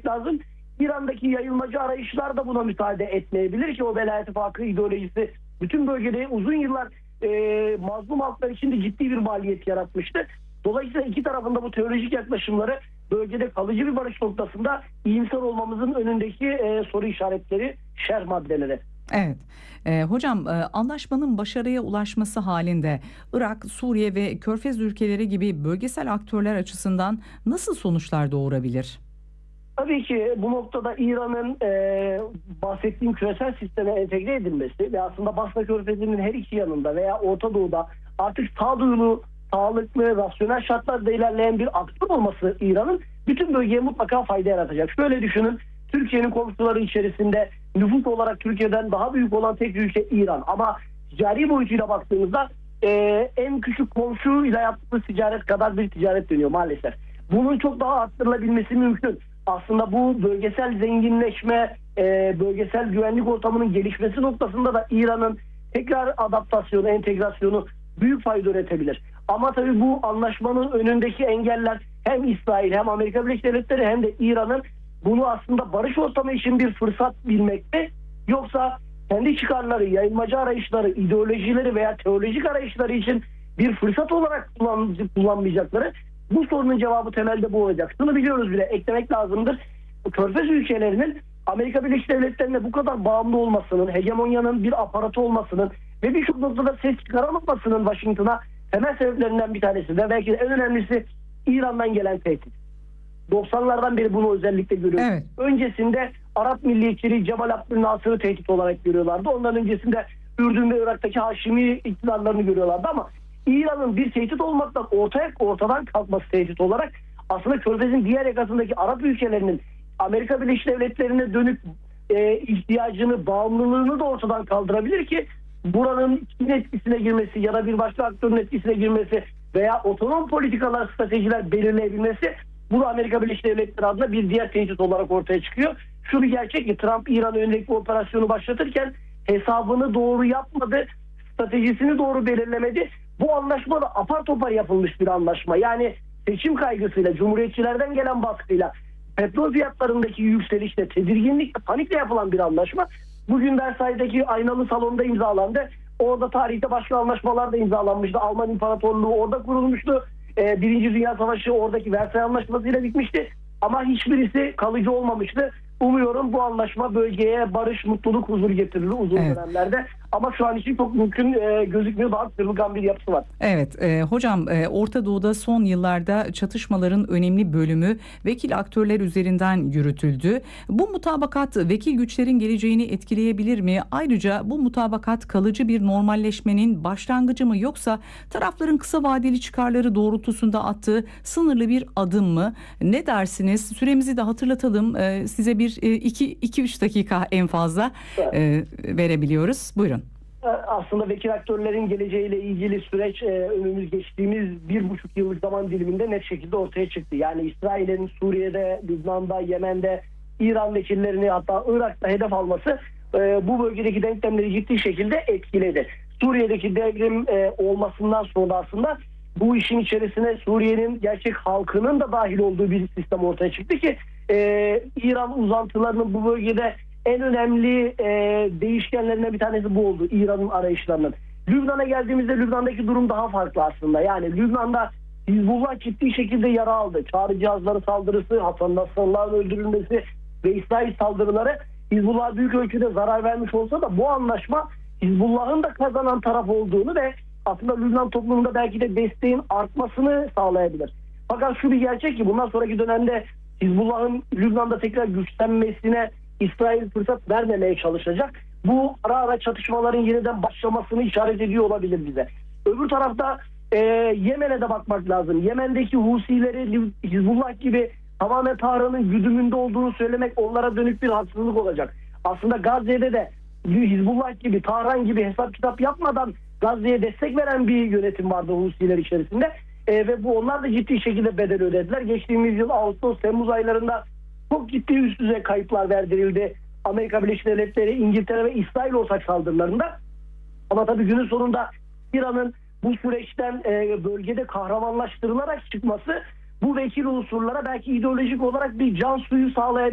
etmek lazım. İran'daki yayılmacı arayışlar da buna müsaade etmeyebilir ki o velayet-i fakı ideolojisi bütün bölgede uzun yıllar mazlum halklar için de ciddi bir maliyet yaratmıştı. Dolayısıyla iki tarafında bu teolojik yaklaşımları bölgede kalıcı bir barış noktasında iyimser olmamızın önündeki soru işaretleri, şerh maddeleri. Evet. Hocam, anlaşmanın başarıya ulaşması halinde Irak, Suriye ve Körfez ülkeleri gibi bölgesel aktörler açısından nasıl sonuçlar doğurabilir? Tabii ki bu noktada İran'ın bahsettiğim küresel sisteme entegre edilmesi ve aslında Basra Körfezi'nin her iki yanında veya Orta Doğu'da artık sağduyulu, sağlıklı, rasyonel şartlarda ilerleyen bir aktör olması İran'ın bütün bölgeye mutlaka fayda yaratacak. Şöyle düşünün, Türkiye'nin komşuları içerisinde nüfus olarak Türkiye'den daha büyük olan tek ülke İran. Ama ticari boyutuyla baktığımızda en küçük komşuyla yaptığı ticaret kadar bir ticaret dönüyor maalesef. Bunun çok daha arttırılabilmesi mümkün. Aslında bu bölgesel zenginleşme, bölgesel güvenlik ortamının gelişmesi noktasında da İran'ın tekrar adaptasyonu, entegrasyonu büyük fayda üretebilir. Ama tabii bu anlaşmanın önündeki engeller hem İsrail hem Amerika Birleşik Devletleri hem de İran'ın bunu aslında barış ortamı için bir fırsat bilmekte, yoksa kendi çıkarları, yayılmacı arayışları, ideolojileri veya teolojik arayışları için bir fırsat olarak kullanmayacakları, bu sorunun cevabı temelde bu olacak. Şunu biliyoruz bile, eklemek lazımdır. Körfez ülkelerinin Amerika Birleşik Devletleri'ne bu kadar bağımlı olmasının, hegemonyanın bir aparatı olmasının ve birçok noktada ses çıkaramamasının Washington'a temel sebeplerinden bir tanesi ve belki de en önemlisi İran'dan gelen tehdit. 90'lardan beri bunu özellikle görüyoruz. Evet. Öncesinde Arap milliyetçiliği Cemal Abdülnasır'ı tehdit olarak görüyorlardı. Ondan öncesinde Ürdün ve Irak'taki Haşimi iktidarlarını görüyorlardı ama İran'ın bir tehdit olmaktan ortadan kalkması tehdit olarak aslında Körfez'in diğer yakasındaki Arap ülkelerinin Amerika Birleşik Devletleri'ne dönük ihtiyacını, bağımlılığını da ortadan kaldırabilir ki buranın Çin etkisine girmesi ya da bir başka aktörün etkisine girmesi veya otonom politikalar, stratejiler belirleyebilmesi, bu Amerika Birleşik Devletleri adına bir diğer tehdit olarak ortaya çıkıyor. Şu bir gerçek ki Trump İran önündeki operasyonu başlatırken hesabını doğru yapmadı, stratejisini doğru belirlemedi. Bu anlaşma da apar topar yapılmış bir anlaşma. Yani seçim kaygısıyla, cumhuriyetçilerden gelen baskıyla, petrol fiyatlarındaki yükselişle, tedirginlikle, panikle yapılan bir anlaşma. Bugün Versay'daki aynalı salonda imzalandı. Orada tarihte başka anlaşmalar da imzalanmıştı. Alman İmparatorluğu orada kurulmuştu. Birinci Dünya Savaşı oradaki Versay Anlaşması'yla bitmişti. Ama hiçbirisi kalıcı olmamıştı. Umuyorum bu anlaşma bölgeye barış, mutluluk, huzur getirir uzun dönemlerde. Ama şu an için çok mümkün gözükmüyor. Daha kırılgan bir yapısı var. Evet, hocam, Orta Doğu'da son yıllarda çatışmaların önemli bölümü vekil aktörler üzerinden yürütüldü. Bu mutabakat vekil güçlerin geleceğini etkileyebilir mi? Ayrıca bu mutabakat kalıcı bir normalleşmenin başlangıcı mı, yoksa tarafların kısa vadeli çıkarları doğrultusunda attığı sınırlı bir adım mı? Ne dersiniz? Süremizi de hatırlatalım. Size bir 2-3 dakika en fazla verebiliyoruz. Buyurun. Aslında vekil aktörlerin geleceğiyle ilgili süreç geçtiğimiz 1,5 yıllık zaman diliminde net şekilde ortaya çıktı. Yani İsrail'in Suriye'de, Lübnan'da, Yemen'de İran vekillerini, hatta Irak'ta hedef alması bu bölgedeki denklemleri ciddi şekilde etkiledi. Suriye'deki devrim olmasından sonra aslında bu işin içerisine Suriye'nin gerçek halkının da dahil olduğu bir sistem ortaya çıktı ki İran uzantılarının bu bölgede en önemli değişkenlerinden bir tanesi bu oldu, İran'ın arayışlarının. Lübnan'a geldiğimizde Lübnan'daki durum daha farklı aslında. Yani Lübnan'da Hizbullah ciddi şekilde yara aldı. Çağrı cihazları saldırısı, Hasan Nasrallah'ın öldürülmesi ve İsrail saldırıları Hizbullah'a büyük ölçüde zarar vermiş olsa da bu anlaşma Hizbullah'ın da kazanan taraf olduğunu ve aslında Lübnan toplumunda belki de desteğin artmasını sağlayabilir. Fakat şu bir gerçek ki bundan sonraki dönemde Hizbullah'ın Lübnan'da tekrar güçlenmesine İsrail fırsat vermemeye çalışacak. Bu ara ara çatışmaların yeniden başlamasını işaret ediyor olabilir bize. Öbür tarafta Yemen'e de bakmak lazım. Yemen'deki Husileri Hizbullah gibi tamamen Tahran'ın güdümünde olduğunu söylemek onlara dönük bir haksızlık olacak. Aslında Gazze'de de Hizbullah gibi, Tahran gibi hesap kitap yapmadan Gazze'ye destek veren bir yönetim vardı Husiler içerisinde. Ve bu onlar da ciddi şekilde bedel ödediler. Geçtiğimiz yıl Ağustos-Temmuz aylarında çok ciddi üst düzey kayıplar verdirildi Amerika Birleşik Devletleri, İngiltere ve İsrail ortak saldırılarında. Ama tabii günün sonunda İran'ın bu süreçten bölgede kahramanlaştırılarak çıkması bu vekil unsurlara belki ideolojik olarak bir can suyu sağlayabilir.